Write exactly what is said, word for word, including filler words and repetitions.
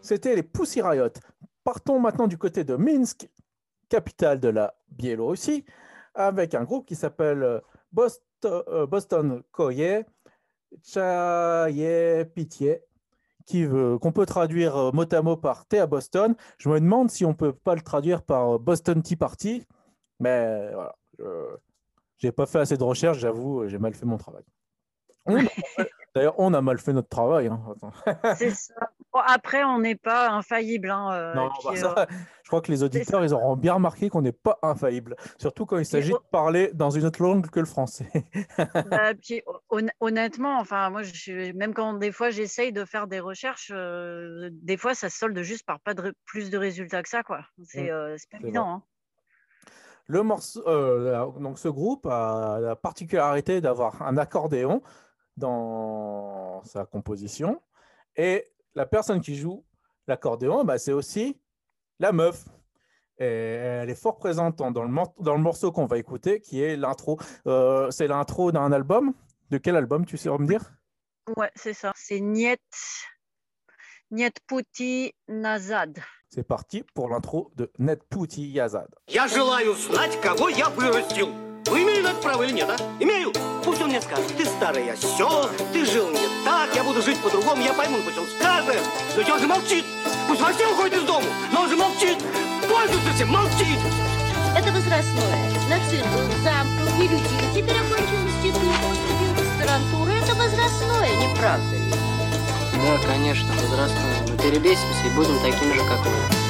C'était les Pussy Riot. Partons maintenant du côté de Minsk, capitale de la Biélorussie, avec un groupe qui s'appelle Boston, euh, Boston Koye Chaye Pitié, qui veut, qu'on peut traduire euh, mot à mot par Thé à Boston. Je me demande si on ne peut pas le traduire par euh, Boston Tea Party, mais voilà. Je n'ai pas fait assez de recherches, j'avoue, j'ai mal fait mon travail. On a- D'ailleurs, on a mal fait notre travail. Hein. Attends. C'est ça. Bon, après, on n'est pas infaillible. Hein, euh, Non, et puis, bah ça, euh, je crois que les c'est auditeurs, ça. ils auront bien remarqué qu'on n'est pas infaillible, surtout quand il Puis, s'agit de oh, parler dans une autre langue que le français. bah, puis, hon- honnêtement, enfin, moi, je, même quand des fois j'essaye de faire des recherches, euh, des fois, ça se solde juste par pas de, ré- plus de résultats que ça, quoi. Mm, C'est euh, c'est pas c'est vrai. évident. Hein. Le morceau, euh, donc ce groupe a la particularité d'avoir un accordéon dans sa composition, et la personne qui joue l'accordéon, bah, c'est aussi la meuf. Et elle est fort présente dans dans le, mor- dans le morceau qu'on va écouter, qui est l'intro. Euh, c'est l'intro d'un album. De quel album, tu sais me dire? Ouais, c'est ça. C'est Niet, Niet Puti Nazad. C'est parti pour l'intro de Net Puti Yazad. Я желаю знать, кого я вырастил. Имею на это право или нет, а? Имею. Пусть он мне скажет, ты старый осел, ты жил не так, я буду жить по-другому, я пойму, пусть он скажет. Но ведь он же молчит. Пусть вообще уходит из дома, но он же молчит. Пользуется всем, молчит. Это возрастное. На сын был замкнут, не любил. Теперь окончил институт, поступил в аспирантуру. Это возрастное, не правда ли? Да, конечно, возрастное. Мы перебесимся и будем такими же, как вы.